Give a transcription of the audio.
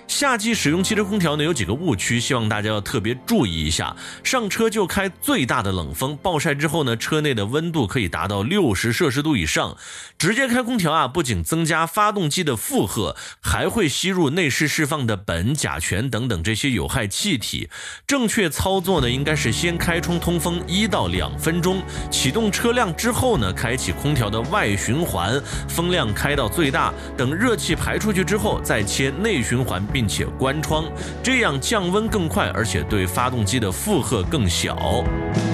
夏季使用汽车空调呢，有几个误区，希望大家要特别注意一下。上车就开最大的冷风，暴晒之后呢，车内的温度可以达到60摄氏度以上。直接开空调啊，不仅增加发动机的负荷，还会吸入内饰释放的苯、甲醛等等这些有害气体。正确操作呢，应该是先开冲通风1到2分钟，启动车辆之后呢，开启空调的外循环，风量开到最大，等热气排出去之后再切内循环，并且关窗，这样降温更快，而且对发动机的负荷更小。